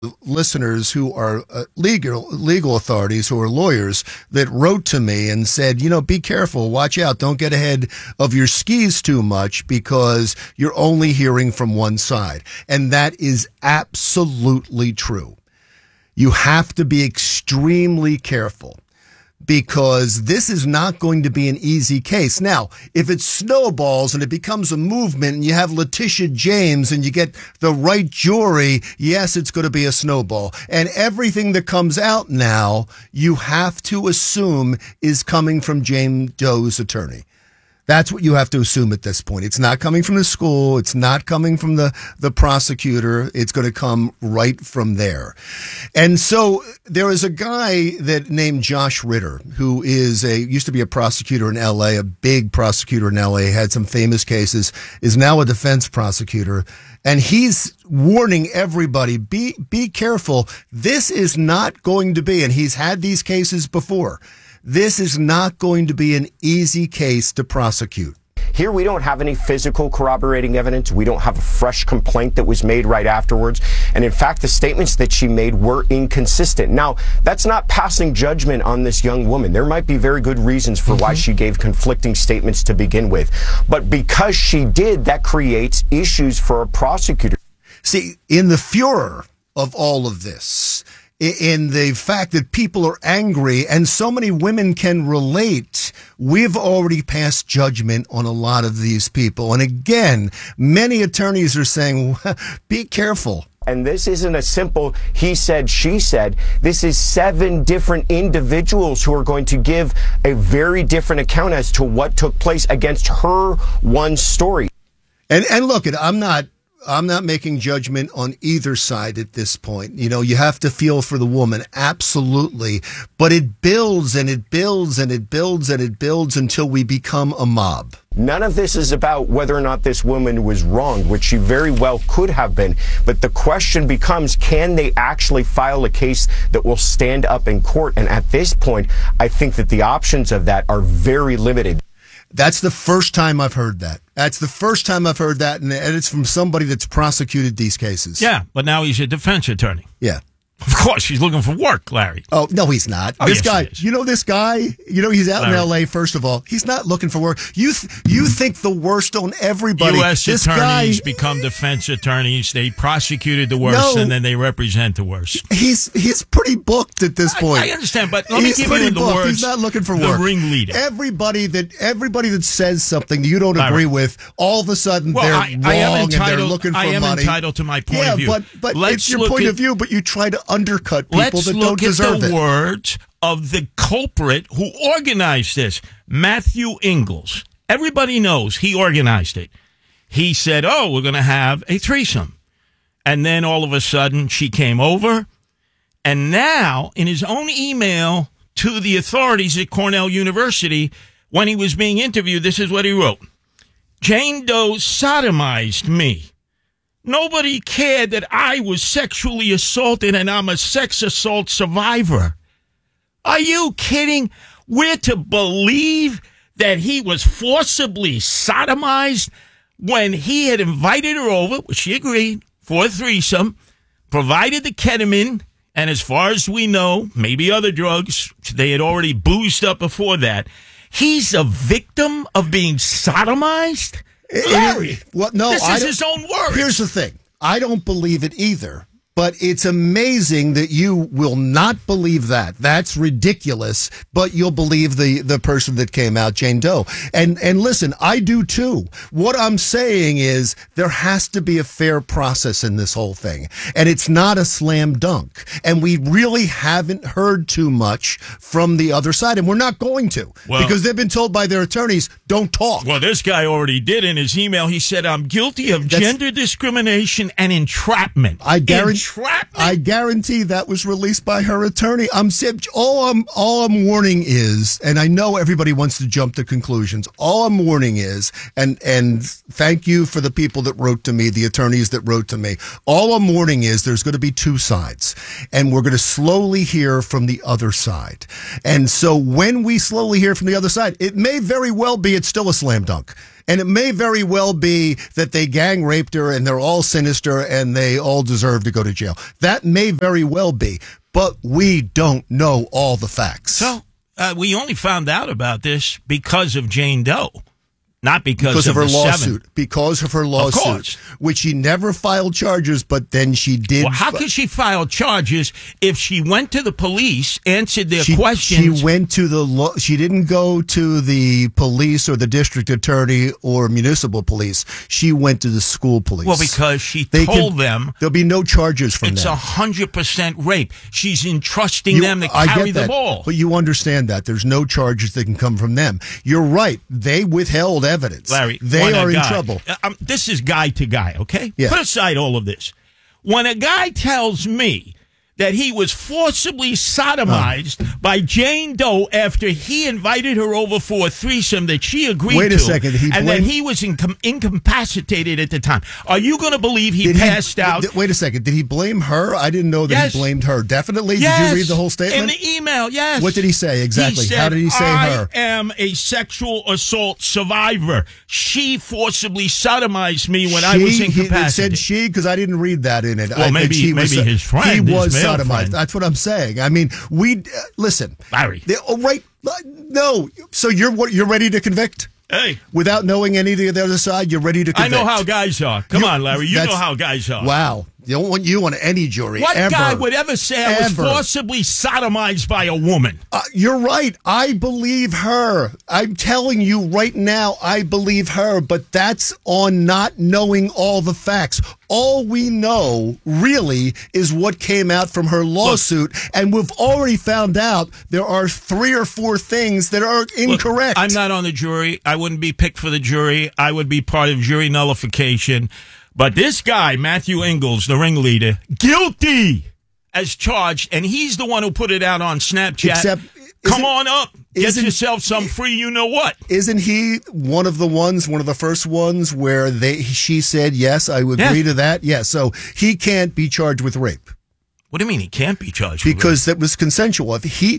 listeners who are legal authorities, who are lawyers, that wrote to me and said, be careful, watch out, don't get ahead of your skis too much because you're only hearing from one side. And that is absolutely true. You have to be extremely careful, because this is not going to be an easy case. Now, if it snowballs and it becomes a movement and you have Letitia James and you get the right jury, yes, it's going to be a snowball. And everything that comes out now, you have to assume is coming from Jane Doe's attorney. That's what you have to assume at this point. It's not coming from the school. It's not coming from the prosecutor. It's going to come right from there. And so there is a guy named Josh Ritter, who used to be a prosecutor in L.A., a big prosecutor in L.A., had some famous cases, is now a defense prosecutor. And he's warning everybody, be careful. This is not going to be, and he's had these cases before, this is not going to be an easy case to prosecute. Here we don't have any physical corroborating evidence. We don't have a fresh complaint that was made right afterwards. And in fact, the statements that she made were inconsistent. Now, that's not passing judgment on this young woman. There might be very good reasons for why she gave conflicting statements to begin with. But because she did, that creates issues for a prosecutor. See, in the furor of all of this, in the fact that people are angry and so many women can relate, we've already passed judgment on a lot of these people. And again, many attorneys are saying, be careful. And this isn't a simple he said, she said. This is 7 different individuals who are going to give a very different account as to what took place against her one story. And look, I'm not making judgment on either side at this point. You have to feel for the woman. Absolutely. But it builds and it builds and it builds and it builds until we become a mob. None of this is about whether or not this woman was wronged, which she very well could have been. But the question becomes, can they actually file a case that will stand up in court? And at this point, I think that the options of that are very limited. That's the first time I've heard that. And it's from somebody that's prosecuted these cases. Yeah, but now he's a defense attorney. Yeah. Of course, he's looking for work, Larry. Oh, no, he's not. This guy, this guy, he's out in L.A., first of all. He's not looking for work. You think the worst on everybody. U.S. attorneys become defense attorneys. They prosecuted the worst, and then they represent the worst. He's pretty booked at this point. I understand, but let me give you the words. He's not looking for work. The ringleader. Everybody that says something you don't agree with, all of a sudden they're wrong and they're looking for money. I am entitled to my point of view. But it's your point of view, but you try to undercut people that don't deserve it. Let's look at the words of the culprit who organized this, Matthew Ingalls. Everybody knows he organized it. He said, we're going to have a threesome. And then all of a sudden she came over. And now, in his own email to the authorities at Cornell University, when he was being interviewed, this is what he wrote. Jane Doe sodomized me. Nobody cared that I was sexually assaulted and I'm a sex assault survivor. Are you kidding? We're to believe that he was forcibly sodomized when he had invited her over, which she agreed, for a threesome, provided the ketamine, and as far as we know, maybe other drugs, they had already boozed up before that. He's a victim of being sodomized? Larry, this is his own words. Here's the thing. I don't believe it either. But it's amazing that you will not believe that. That's ridiculous. But you'll believe the person that came out, Jane Doe. And listen, I do too. What I'm saying is there has to be a fair process in this whole thing. And it's not a slam dunk. And we really haven't heard too much from the other side. And we're not going to. Because they've been told by their attorneys, don't talk. Well, this guy already did in his email. He said, I'm guilty of gender discrimination and entrapment. I guarantee that was released by her attorney. All I'm warning is, and I know everybody wants to jump to conclusions. All I'm warning is, and thank you for the people that wrote to me, the attorneys that wrote to me. All I'm warning is there's going to be two sides, and we're going to slowly hear from the other side. And so when we slowly hear from the other side, it may very well be it's still a slam dunk. And it may very well be that they gang raped her and they're all sinister and they all deserve to go to jail. That may very well be, but we don't know all the facts. So we only found out about this because of Jane Doe. Not because of her the lawsuit. 7. Because of her lawsuit, which she never filed charges, but then she did. Well, how could she file charges if she went to the police, answered their questions? She went to she didn't go to the police or the district attorney or municipal police. She went to the school police. Well, because she told them there'll be no charges from it's them. 100% rape. She's entrusting them to carry the ball. But you understand that there's no charges that can come from them. You're right. They withheld evidence. Larry, they are in trouble. This is guy to guy, okay? Yeah. Put aside all of this. When a guy tells me that he was forcibly sodomized by Jane Doe after he invited her over for a threesome that she agreed to. Wait a second. And that he was incapacitated at the time. Are you going to believe he passed out? Wait a second. Did he blame her? I didn't know that he blamed her. Definitely? Yes. Did you read the whole statement? In the email, yes. What did he say exactly? He said, how did he say her? I am a sexual assault survivor. She forcibly sodomized me when I was incapacitated. It said she because I didn't read that in it. Well, maybe his friend. He was sodomized. Friend. That's what I'm saying. I mean, listen, Larry. Right? No. So you're ready to convict? Hey. Without knowing any of the other side, you're ready to convict. I know how guys are. Come on, Larry. You know how guys are. Wow. They don't want you on any jury. What ever. guy would ever say I was forcibly sodomized by a woman? You're right. I believe her. I'm telling you right now, I believe her. But that's on not knowing all the facts. All we know, really, is what came out from her lawsuit. And we've already found out there are 3 or 4 things that are incorrect. Look, I'm not on the jury. I wouldn't be picked for the jury. I would be part of jury nullification. But this guy, Matthew Ingalls, the ringleader, guilty as charged, and he's the one who put it out on Snapchat. Come on up. Get yourself some free you-know-what. Isn't he one of the first ones where she said, yes, I would agree to that? Yeah, so he can't be charged with rape. What do you mean he can't be charged with rape? Because that was consensual.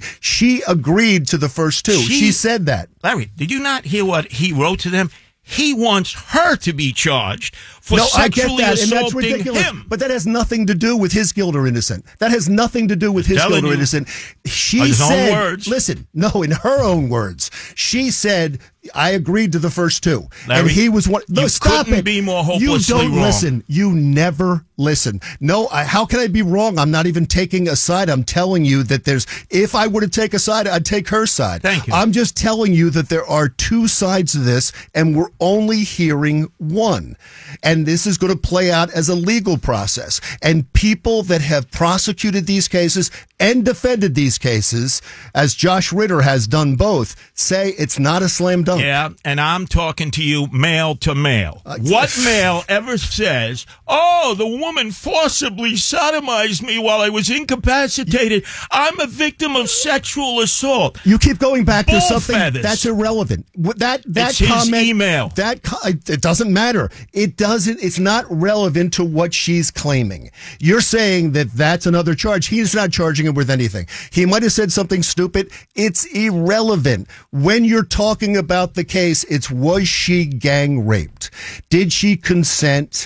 She agreed to the first 2. She said that. Larry, did you not hear what he wrote to them? He wants her to be charged for sexually assaulting him. But that has nothing to do with his guilt or innocent. That has nothing to do with his guilt or innocent. She said, own words. Listen, no, in her own words, she said, I agreed to the first 2. Larry, and he was one. No, stop it. Be more hopelessly you don't wrong. Listen. You never listen. No, how can I be wrong? I'm not even taking a side. I'm telling you that if I were to take a side, I'd take her side. Thank you. I'm just telling you that there are 2 sides to this, and we're only hearing one. And this is going to play out as a legal process. And people that have prosecuted these cases and defended these cases, as Josh Ritter has done both, say it's not a slam dunk. Yeah, and I'm talking to you male to male. What male ever says, oh, the woman forcibly sodomized me while I was incapacitated. I'm a victim of sexual assault. You keep going back to something feathers. That's irrelevant. That it's comment, his email. It doesn't matter. It's not relevant to what she's claiming. You're saying that that's another charge. He's not charging her with anything. He might have said something stupid. It's irrelevant. When you're talking about the case, was she gang raped? Did she consent?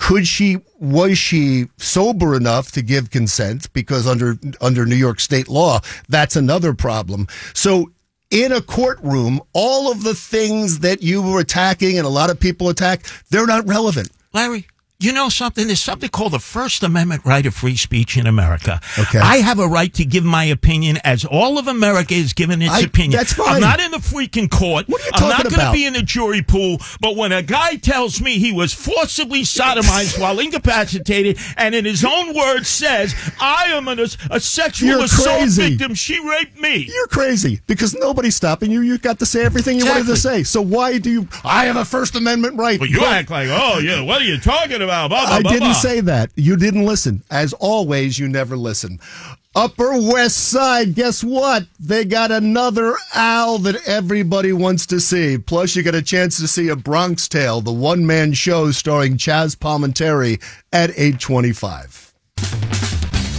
Was she sober enough to give consent? Because under New York state law, that's another problem. So in a courtroom, all of the things that you were attacking and a lot of people attack, they're not relevant. Larry, you know something? There's something called the First Amendment right of free speech in America. Okay. I have a right to give my opinion as all of America is giving its opinion. That's fine. I'm not in the freaking court. What are you I'm not talking going to about? be in the jury pool. But when a guy tells me he was forcibly sodomized while incapacitated and in his own words says, I am a sexual assault victim, she raped me. You're crazy because nobody's stopping you. You got to say everything you wanted to say. So why I have a First Amendment right. Well, you act like, oh, yeah, what are you talking about? Blah, blah, I blah, didn't blah. say that. You didn't listen. As always, you never listen. Upper West Side, guess what? They got another owl that everybody wants to see. Plus, you get a chance to see A Bronx Tale, the one-man show starring Chaz Palminteri at 8:25.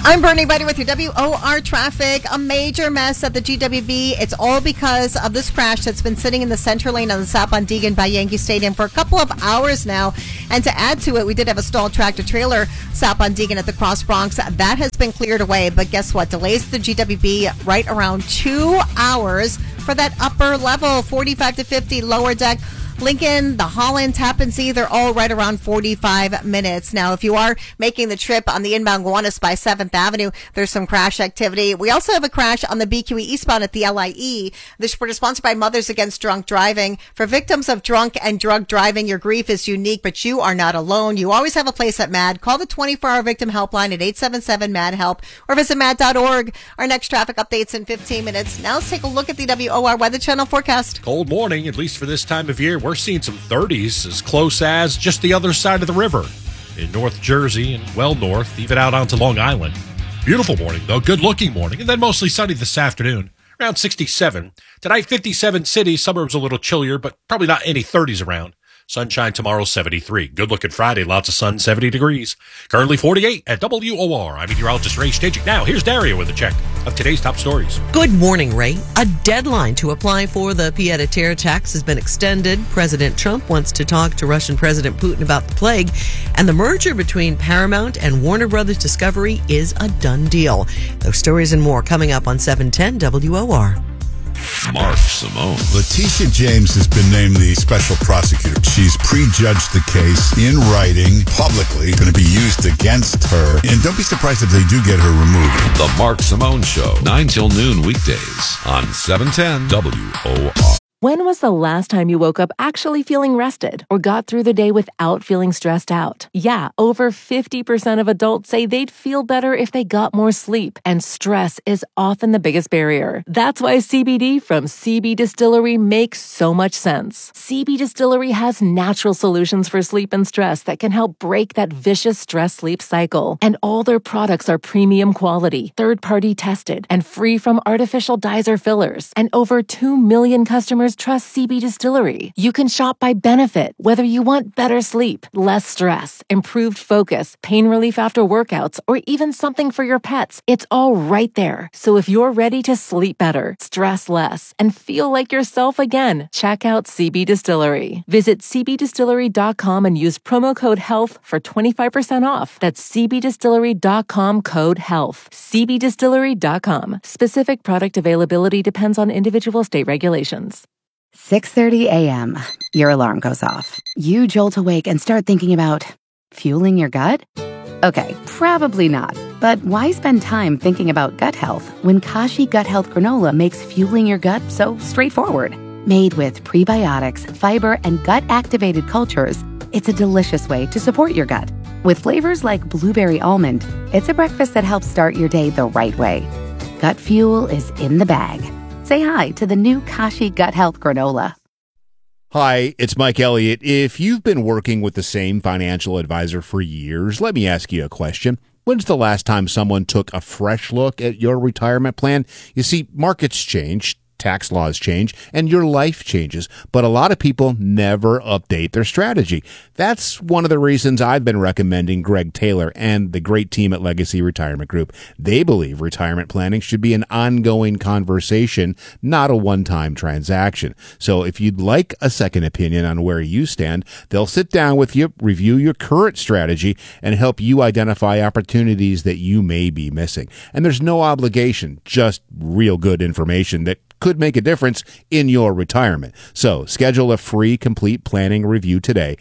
I'm Bernie Buddy with your WOR traffic. A major mess at the GWB. It's all because of this crash that's been sitting in the center lane of the Sapandigan by Yankee Stadium for a couple of hours now. And to add to it, we did have a stalled tractor-trailer Sapandigan at the Cross Bronx. That has been cleared away. But guess what? Delays at the GWB right around 2 hours for that upper level, 45 to 50 lower deck. Lincoln, the Holland, Tappan Zee, they're all right around 45 minutes. Now, if you are making the trip on the inbound Gowanus by 7th Avenue, there's some crash activity. We also have a crash on the BQE eastbound at the LIE. This report is sponsored by Mothers Against Drunk Driving. For victims of drunk and drug driving, your grief is unique, but you are not alone. You always have a place at MAD. Call the 24-hour victim helpline at 877-MAD-HELP or visit mad.org. Our next traffic updates in 15 minutes. Now let's take a look at the WOR Weather Channel forecast. Cold morning, at least for this time of year. We're seeing some 30s as close as just the other side of the river in North Jersey and well north, even out onto Long Island. Beautiful morning, though. Good-looking morning. And then mostly sunny this afternoon, around 67. Tonight, 57 cities. Suburbs a little chillier, but probably not any 30s around. Sunshine tomorrow, 73. Good-looking Friday, lots of sun, 70 degrees. Currently 48 at WOR. I'm meteorologist Ray Staging. Now, here's Daria with a check of today's top stories. Good morning, Ray. A deadline to apply for the pied-à-terre tax has been extended. President Trump wants to talk to Russian President Putin about the plague, and the merger between Paramount and Warner Brothers Discovery is a done deal. Those stories and more coming up on 710 WOR. Mark Simone. Letitia James has been named the special prosecutor. She's prejudged the case in writing, publicly, going to be used against her. And don't be surprised if they do get her removed. The Mark Simone Show, 9 till noon weekdays on 710 WOR. When was the last time you woke up actually feeling rested or got through the day without feeling stressed out? Yeah, over 50% of adults say they'd feel better if they got more sleep, and stress is often the biggest barrier. That's why CBD from CB Distillery makes so much sense. CB Distillery has natural solutions for sleep and stress that can help break that vicious stress-sleep cycle. And all their products are premium quality, third-party tested, and free from artificial dyes or fillers. And over 2 million customers trust CB Distillery. You can shop by benefit, whether you want better sleep, less stress, improved focus, pain relief after workouts, or even something for your pets. It's all right there. So if you're ready to sleep better, stress less, and feel like yourself again, check out CB Distillery. Visit cbdistillery.com and use promo code HEALTH for 25% off. That's cbdistillery.com code HEALTH. cbdistillery.com. Specific product availability depends on individual state regulations. 6:30 a.m. Your alarm goes off. You jolt awake and start thinking about fueling your gut? Okay, probably not. But why spend time thinking about gut health when Kashi Gut Health Granola makes fueling your gut so straightforward? Made with prebiotics, fiber, and gut-activated cultures, it's a delicious way to support your gut. With flavors like blueberry almond, it's a breakfast that helps start your day the right way. Gut fuel is in the bag. Say hi to the new Kashi Gut Health Granola. Hi, it's Mike Elliott. If you've been working with the same financial advisor for years, let me ask you a question. When's the last time someone took a fresh look at your retirement plan? You see, markets change, tax laws change, and your life changes, but a lot of people never update their strategy. That's one of the reasons I've been recommending Greg Taylor and the great team at Legacy Retirement Group. They believe retirement planning should be an ongoing conversation, not a one-time transaction. So if you'd like a second opinion on where you stand, they'll sit down with you, review your current strategy, and help you identify opportunities that you may be missing. And there's no obligation, just real good information that could make a difference in your retirement. So schedule a free complete planning review today.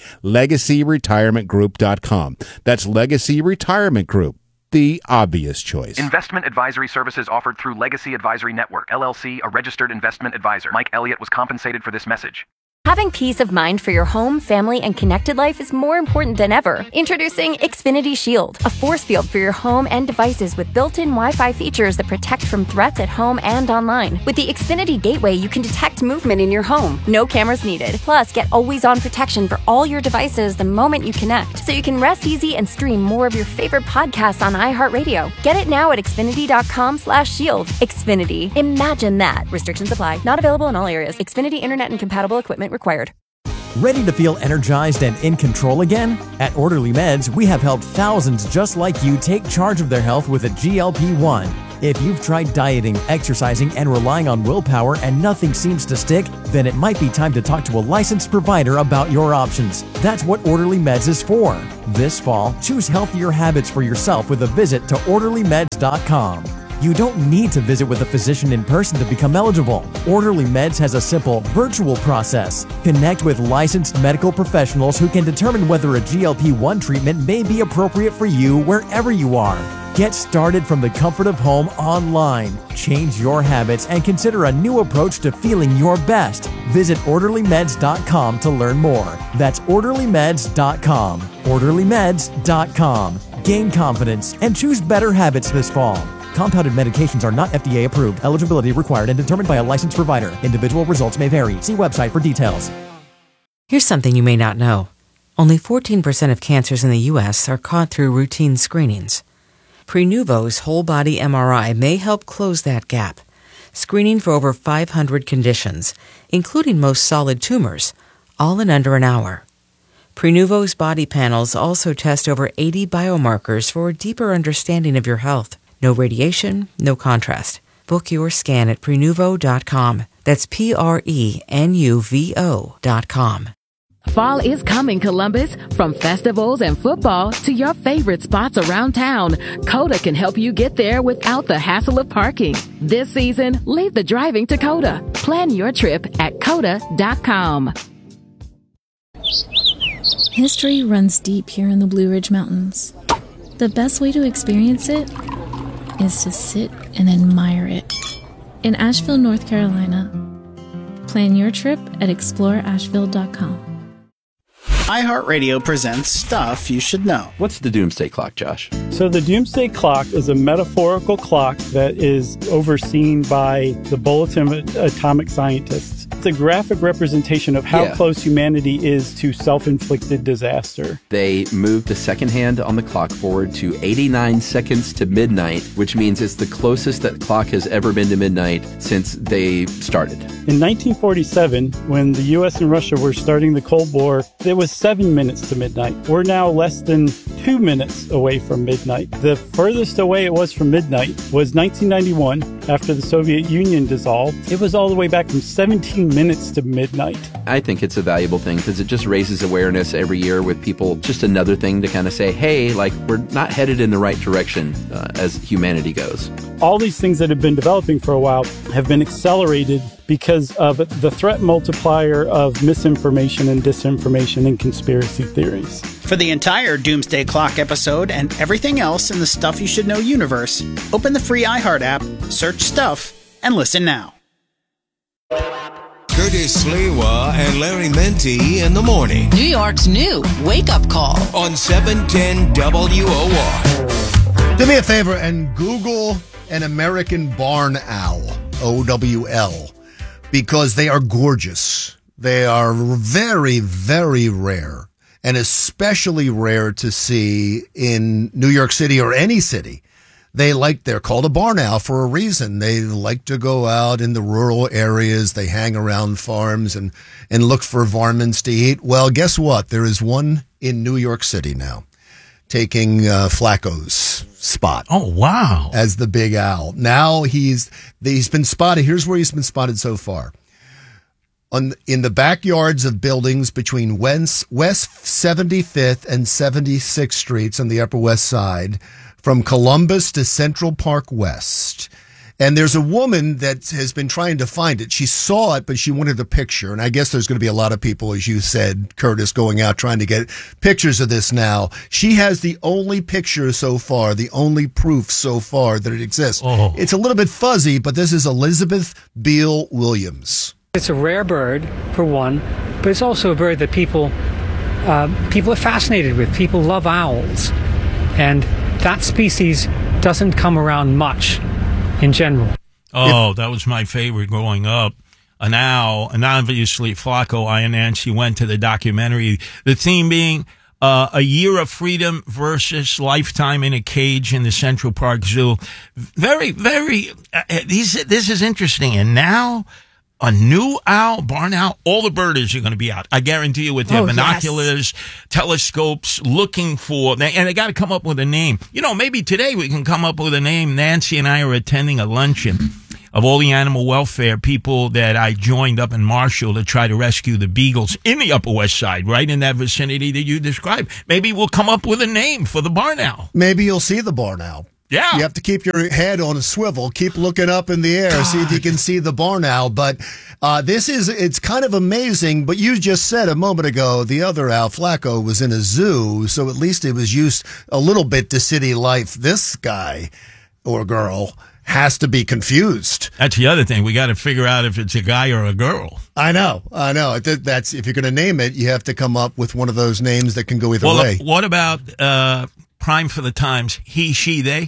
LegacyRetirementGroup.com. That's Legacy Retirement Group, the obvious choice. Investment advisory services offered through Legacy Advisory Network, LLC, a registered investment advisor. Mike Elliott was compensated for this message. Having peace of mind for your home, family, and connected life is more important than ever. Introducing Xfinity Shield, a force field for your home and devices with built-in Wi-Fi features that protect from threats at home and online. With the Xfinity Gateway, you can detect movement in your home. No cameras needed. Plus, get always-on protection for all your devices the moment you connect, so you can rest easy and stream more of your favorite podcasts on iHeartRadio. Get it now at Xfinity.com/shield. Xfinity. Imagine that. Restrictions apply. Not available in all areas. Xfinity Internet and compatible equipment required. Ready to feel energized and in control again? At Orderly Meds, we have helped thousands just like you take charge of their health with a GLP-1. If you've tried dieting, exercising, and relying on willpower and nothing seems to stick, then it might be time to talk to a licensed provider about your options. That's what Orderly Meds is for. This fall, choose healthier habits for yourself with a visit to OrderlyMeds.com. You don't need to visit with a physician in person to become eligible. Orderly Meds has a simple, virtual process. Connect with licensed medical professionals who can determine whether a GLP-1 treatment may be appropriate for you wherever you are. Get started from the comfort of home online. Change your habits and consider a new approach to feeling your best. Visit OrderlyMeds.com to learn more. That's OrderlyMeds.com. OrderlyMeds.com. Gain confidence and choose better habits this fall. Compounded medications are not FDA approved. Eligibility required and determined by a licensed provider. Individual results may vary. See website for details. Here's something you may not know. Only 14% of cancers in the U.S. are caught through routine screenings. Prenuvo's whole-body MRI may help close that gap, screening for over 500 conditions, including most solid tumors, all in under an hour. Prenuvo's body panels also test over 80 biomarkers for a deeper understanding of your health. No radiation, no contrast. Book your scan at Prenuvo.com. That's Prenuvo.com. Fall is coming, Columbus. From festivals and football to your favorite spots around town, Coda can help you get there without the hassle of parking. This season, leave the driving to Coda. Plan your trip at Coda.com. History runs deep here in the Blue Ridge Mountains. The best way to experience it is to sit and admire it. In Asheville, North Carolina. Plan your trip at exploreasheville.com. iHeartRadio presents Stuff You Should Know. What's the Doomsday Clock, Josh? So the Doomsday Clock is a metaphorical clock that is overseen by the Bulletin of Atomic Scientists. It's a graphic representation of how close humanity is to self-inflicted disaster. They moved the second hand on the clock forward to 89 seconds to midnight, which means it's the closest that clock has ever been to midnight since they started. In 1947, when the U.S. and Russia were starting the Cold War, it was 7 minutes to midnight. We're now less than 2 minutes away from midnight. The furthest away it was from midnight was 1991, after the Soviet Union dissolved. It was all the way back from 17 minutes to midnight. I think it's a valuable thing because it just raises awareness every year with people. Just another thing to kind of say, hey, like, we're not headed in the right direction as humanity goes. All these things that have been developing for a while have been accelerated because of the threat multiplier of misinformation and disinformation and conspiracy theories. For the entire Doomsday Clock episode and everything else in the Stuff You Should Know universe, open the free iHeart app, search Stuff, and listen now. Curtis Sliwa and Larry Menti in the morning. New York's new wake-up call. On 710 WOR. Do me a favor and Google an American barn owl, OWL, because they are gorgeous. They are very, very rare, and especially rare to see in New York City or any city. They're called a barn owl for a reason. They like to go out in the rural areas. They hang around farms and look for varmints to eat. Well, guess what? There is one in New York City now, taking Flacco's spot. Oh, wow. As the big owl. Now he's been spotted. Here's where he's been spotted so far. In the backyards of buildings between West 75th and 76th Streets on the Upper West Side, from Columbus to Central Park West. And there's a woman that has been trying to find it. She saw it, but she wanted a picture. And I guess there's going to be a lot of people, as you said, Curtis, going out trying to get pictures of this now. She has the only picture so far, the only proof so far that it exists. Oh. It's a little bit fuzzy, but this is Elizabeth Beale Williams. It's a rare bird, for one, but it's also a bird that people are fascinated with. People love owls. And that species doesn't come around much in general. Oh, that was my favorite growing up. An owl, and obviously Flacco, I and Nancy went to the documentary. The theme being a year of freedom versus lifetime in a cage in the Central Park Zoo. Very, very, this is interesting. And now A new owl, barn owl, all the birders are going to be out. I guarantee you with their binoculars, telescopes, looking for, and they got to come up with a name. Maybe today we can come up with a name. Nancy and I are attending a luncheon of all the animal welfare people that I joined up in Marshall to try to rescue the beagles in the Upper West Side, right in that vicinity that you described. Maybe we'll come up with a name for the barn owl. Maybe you'll see the barn owl. Yeah. You have to keep your head on a swivel, keep looking up in the air, see if you can see the barn owl. But it's kind of amazing. But you just said a moment ago, the other owl, Flacco, was in a zoo, so at least it was used a little bit to city life. This guy or girl has to be confused. That's the other thing. We got to figure out if it's a guy or a girl. I know. That's if you're going to name it, you have to come up with one of those names that can go either way. What about prime for the times? He, she, they.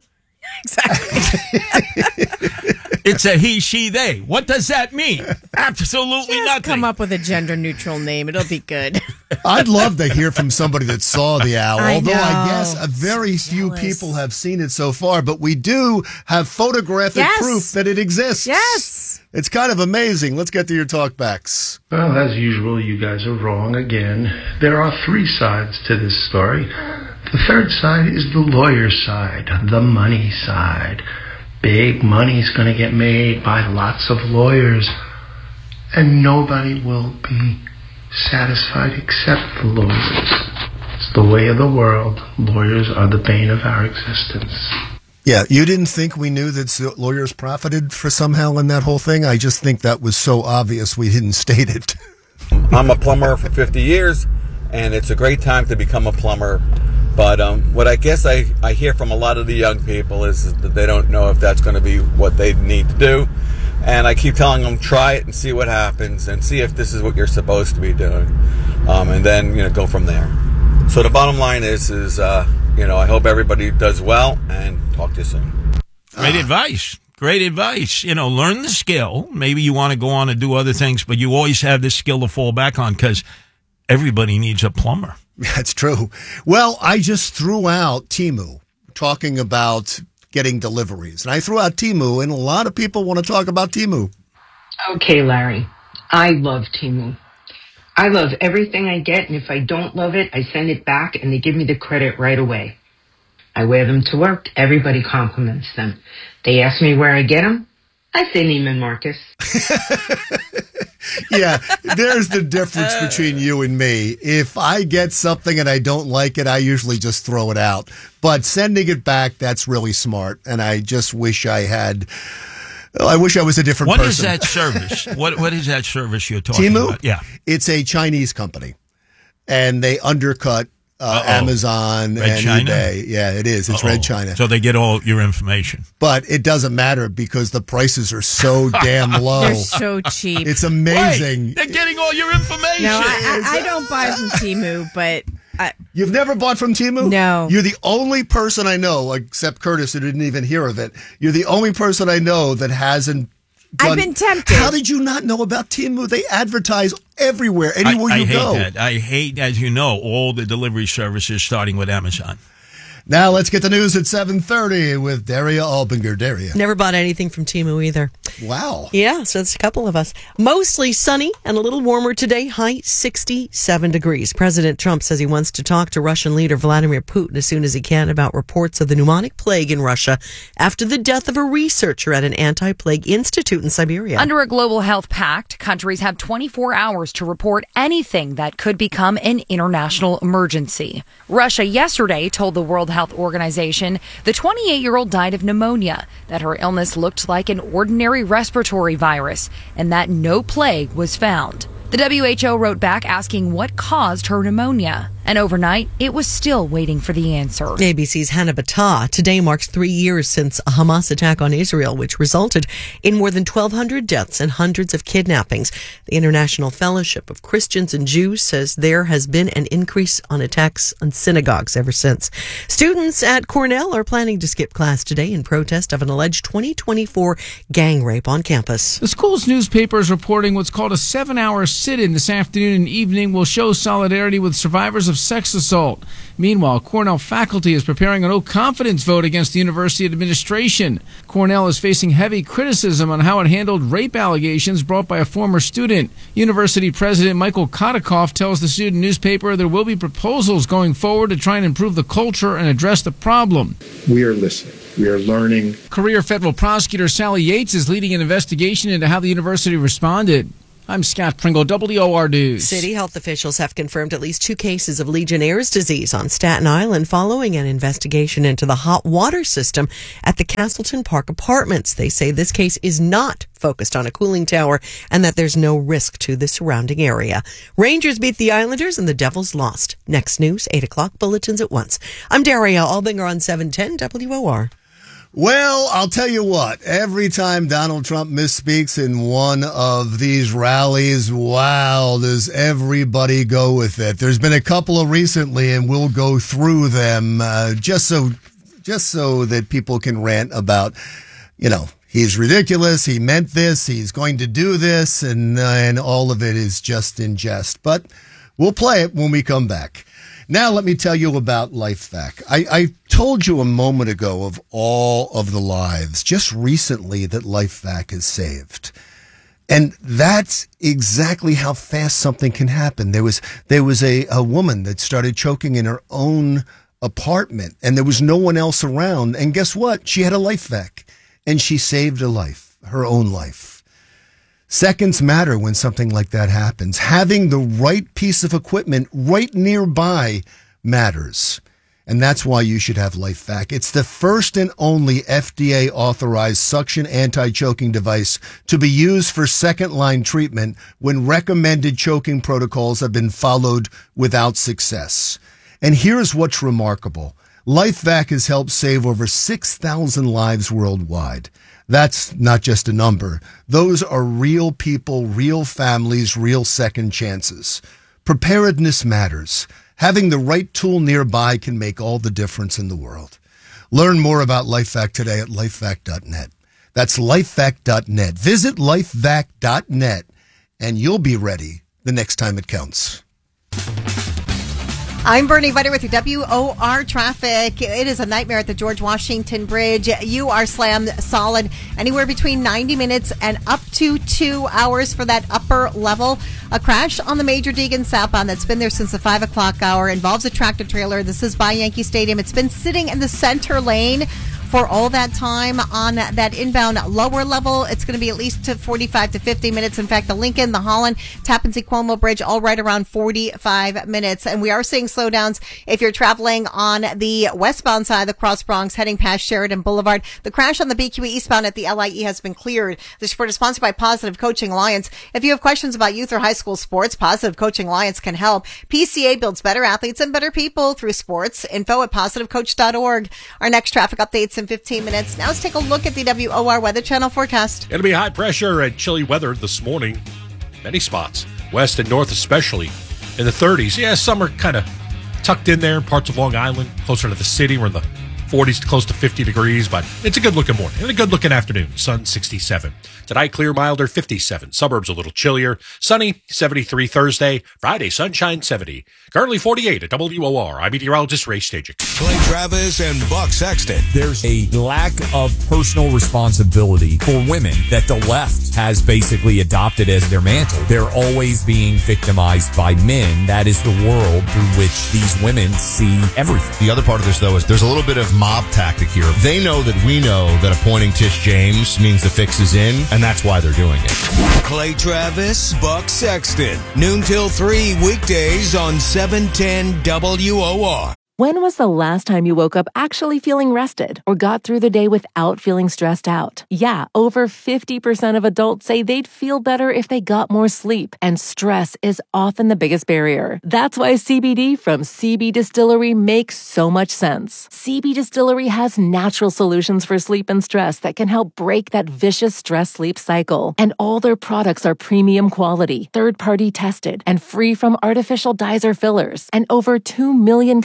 Exactly. It's a he, she, they. What does that mean? Absolutely nothing. Come up with a gender-neutral name. It'll be good. I'd love to hear from somebody that saw the owl, although I guess a very few jealous. people have seen it so far, but we do have photographic proof that it exists. Yes. It's kind of amazing. Let's get to your talkbacks. Well, as usual, you guys are wrong again. There are three sides to this story. The third side is the lawyer side, the money side. Big money's going to get made by lots of lawyers, and nobody will be satisfied except the lawyers. It's the way of the world. Lawyers are the bane of our existence. Yeah, you didn't think we knew that lawyers profited for somehow in that whole thing? I just think that was so obvious we didn't state it. I'm a plumber for 50 years, and it's a great time to become a plumber. But what I guess I hear from a lot of the young people is that they don't know if that's going to be what they need to do. And I keep telling them, try it and see what happens and see if this is what you're supposed to be doing. And then, go from there. So the bottom line is I hope everybody does well, and talk to you soon. Great advice. Great advice. Learn the skill. Maybe you want to go on and do other things, but you always have this skill to fall back on because everybody needs a plumber. That's true. Well, I just threw out Temu, talking about getting deliveries. And I threw out Temu, and a lot of people want to talk about Temu. Okay, Larry. I love Temu. I love everything I get, and if I don't love it, I send it back, and they give me the credit right away. I wear them to work. Everybody compliments them. They ask me where I get them. I say Neiman Marcus. Yeah, there's the difference between you and me. If I get something and I don't like it, I usually just throw it out. But sending it back, that's really smart. And I just wish I was a different person. What is that service? What is that service you're talking Temu? about? Yeah. It's a Chinese company. And they undercut Amazon Red and China? eBay. Yeah, it is. It's Red China. So they get all your information. But it doesn't matter because the prices are so damn low. They're so cheap. It's amazing. Wait, they're getting all your information. No, I don't buy from Temu, but... You've never bought from Temu? No. You're the only person I know, except Curtis, who didn't even hear of it. You're the only person I know that hasn't done. I've been tempted. How did you not know about Temu? They advertise everywhere, anywhere you go. I hate that. I hate, as you know, all the delivery services starting with Amazon. Now let's get the news at 7:30 with Daria Albinger. Daria. Never bought anything from Temu either. Wow. Yeah, so it's a couple of us. Mostly sunny and a little warmer today, high 67 degrees. President Trump says he wants to talk to Russian leader Vladimir Putin as soon as he can about reports of the pneumonic plague in Russia after the death of a researcher at an anti-plague institute in Siberia. Under a global health pact, countries have 24 hours to report anything that could become an international emergency. Russia yesterday told the World Health Organization the 28-year-old died of pneumonia, that her illness looked like an ordinary respiratory virus, and that no plague was found. The WHO wrote back asking what caused her pneumonia. And overnight, it was still waiting for the answer. ABC's Hannah Battah. Today marks 3 years since a Hamas attack on Israel, which resulted in more than 1,200 deaths and hundreds of kidnappings. The International Fellowship of Christians and Jews says there has been an increase on attacks on synagogues ever since. Students at Cornell are planning to skip class today in protest of an alleged 2024 gang rape on campus. The school's newspaper is reporting what's called a 7-hour sit-in this afternoon and evening will show solidarity with survivors of of sex assault. Meanwhile, Cornell faculty is preparing a no-confidence vote against the university administration. Cornell is facing heavy criticism on how it handled rape allegations brought by a former student. University President Michael Kotikoff tells the student newspaper there will be proposals going forward to try and improve the culture and address the problem. We are listening. We are learning. Career federal prosecutor Sally Yates is leading an investigation into how the university responded. I'm Scott Pringle, WOR News. City health officials have confirmed at least 2 cases of Legionnaire's disease on Staten Island following an investigation into the hot water system at the Castleton Park Apartments. They say this case is not focused on a cooling tower and that there's no risk to the surrounding area. Rangers beat the Islanders and the Devils lost. Next news, 8 o'clock, bulletins at once. I'm Daria Albinger on 710 WOR. Well, I'll tell you what, every time Donald Trump misspeaks in one of these rallies, wow, does everybody go with it. There's been a couple of recently, and we'll go through them just so that people can rant about, he's ridiculous, he meant this, he's going to do this, and all of it is just in jest. But we'll play it when we come back. Now let me tell you about LifeVac. I told you a moment ago of all of the lives just recently that LifeVac has saved. And that's exactly how fast something can happen. There was a woman that started choking in her own apartment and there was no one else around. And guess what? She had a LifeVac and she saved a life, her own life. Seconds matter when something like that happens. Having the right piece of equipment right nearby matters. And that's why you should have LifeVac. It's the first and only FDA-authorized suction anti-choking device to be used for second-line treatment when recommended choking protocols have been followed without success. And here's what's remarkable. LifeVac has helped save over 6,000 lives worldwide. That's not just a number. Those are real people, real families, real second chances. Preparedness matters. Having the right tool nearby can make all the difference in the world. Learn more about LifeVac today at lifevac.net. That's lifevac.net. Visit lifevac.net and you'll be ready the next time it counts. I'm Bernie Butter with your WOR traffic. It is a nightmare at the George Washington Bridge. You are slammed solid anywhere between 90 minutes and up to 2 hours for that upper level. A crash on the Major Deegan southbound that's been there since the 5 o'clock hour involves a tractor trailer. This is by Yankee Stadium. It's been sitting in the center lane for all that time on that inbound lower level. It's going to be at least 45 to 50 minutes. In fact, the Lincoln, the Holland, Tappan Zee Cuomo Bridge, all right around 45 minutes. And we are seeing slowdowns if you're traveling on the westbound side of the Cross Bronx, heading past Sheridan Boulevard. The crash on the BQE eastbound at the LIE has been cleared. This report is sponsored by Positive Coaching Alliance. If you have questions about youth or high school sports, Positive Coaching Alliance can help. PCA builds better athletes and better people through sports. Info at positivecoach.org. Our next traffic updates in 15 minutes. Now let's take a look at the WOR Weather Channel forecast. It'll be high pressure and chilly weather this morning. Many spots, west and north especially, in the 30s. Yeah, summer kind of tucked in there in parts of Long Island, closer to the city. We're in the 40s to close to 50 degrees, but it's a good-looking morning and a good-looking afternoon. Sun 67. Tonight, clear, milder, 57. Suburbs a little chillier. Sunny, 73 Thursday. Friday, sunshine, 70. Currently 48 at WOR. I'm meteorologist Ray Stajic. Clay Travis and Buck Sexton. There's a lack of personal responsibility for women that the left has basically adopted as their mantle. They're always being victimized by men. That is the world through which these women see everything. The other part of this, though, is there's a little bit of mob tactic here. They know that we know that appointing Tish James means the fix is in, and that's why they're doing it. Clay Travis, Buck Sexton. Noon till 3 weekdays on 710 WOR. When was the last time you woke up actually feeling rested or got through the day without feeling stressed out? Yeah, over 50% of adults say they'd feel better if they got more sleep, and stress is often the biggest barrier. That's why CBD from CB Distillery makes so much sense. CB Distillery has natural solutions for sleep and stress that can help break that vicious stress-sleep cycle. And all their products are premium quality, third-party tested, and free from artificial dyes or fillers. And over 2 million customers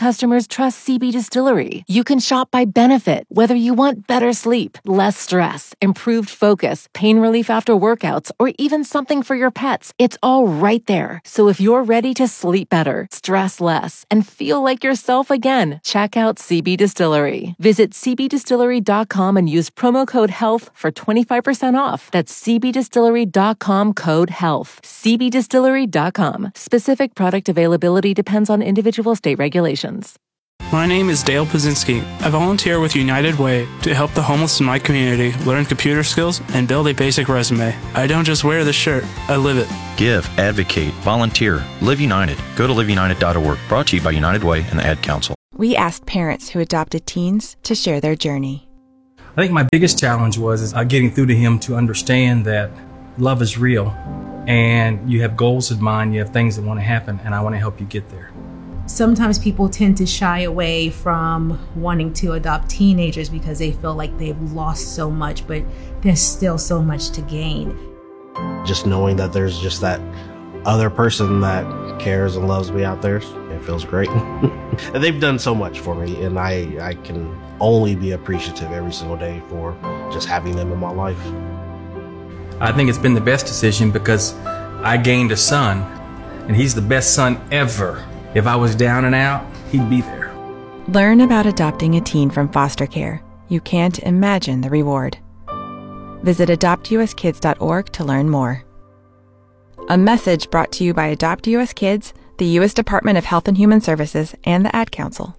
customers trust CB Distillery. You can shop by benefit, whether you want better sleep, less stress, improved focus, pain relief after workouts, or even something for your pets. It's all right there. So if you're ready to sleep better, stress less, and feel like yourself again, check out CB Distillery. Visit cbdistillery.com and use promo code HEALTH for 25% off. That's cbdistillery.com, code HEALTH. cbdistillery.com. Specific product availability depends on individual state regulations. My name is Dale Pazinski. I volunteer with United Way to help the homeless in my community learn computer skills and build a basic resume. I don't just wear the shirt, I live it. Give, advocate, volunteer, Live United. Go to liveunited.org. Brought to you by United Way and the Ad Council. We asked parents who adopted teens to share their journey. I think my biggest challenge was getting through to him to understand that love is real and you have goals in mind, you have things that want to happen, and I want to help you get there. Sometimes people tend to shy away from wanting to adopt teenagers because they feel like they've lost so much, but there's still so much to gain. Just knowing that there's just that other person that cares and loves me out there, it feels great. And they've done so much for me, and I can only be appreciative every single day for just having them in my life. I think it's been the best decision because I gained a son, and he's the best son ever. If I was down and out, he'd be there. Learn about adopting a teen from foster care. You can't imagine the reward. Visit adoptuskids.org to learn more. A message brought to you by Adopt US Kids, the U.S. Department of Health and Human Services, and the Ad Council.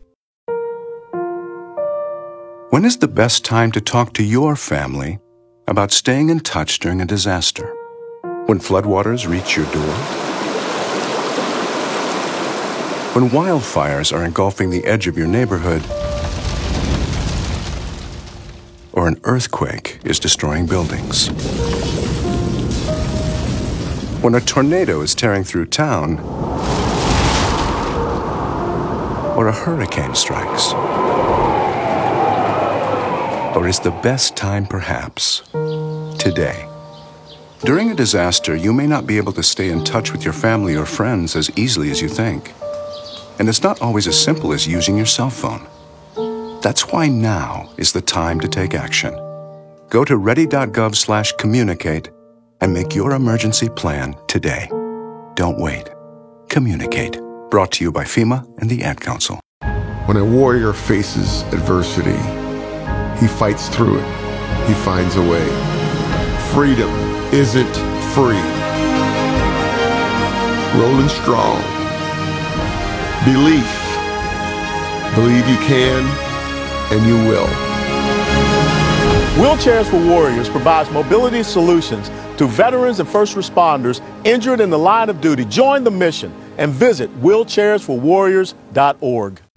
When is the best time to talk to your family about staying in touch during a disaster? When floodwaters reach your door? When wildfires are engulfing the edge of your neighborhood? Or an earthquake is destroying buildings? When a tornado is tearing through town? Or a hurricane strikes? Or is the best time perhaps today? During a disaster, you may not be able to stay in touch with your family or friends as easily as you think. And it's not always as simple as using your cell phone. That's why now is the time to take action. Go to ready.gov/communicate and make your emergency plan today. Don't wait. Communicate. Brought to you by FEMA and the Ad Council. When a warrior faces adversity, he fights through it. He finds a way. Freedom isn't free. Rolling strong. Belief. Believe you can, and you will. Wheelchairs for Warriors provides mobility solutions to veterans and first responders injured in the line of duty. Join the mission and visit wheelchairsforwarriors.org.